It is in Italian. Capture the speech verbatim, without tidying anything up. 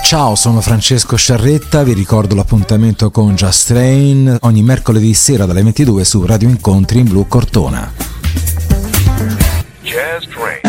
Ciao, sono Francesco Sciarretta, vi ricordo l'appuntamento con Just Train ogni mercoledì sera dalle ventidue su Radio Incontri in Blu Cortona. Jazz Train.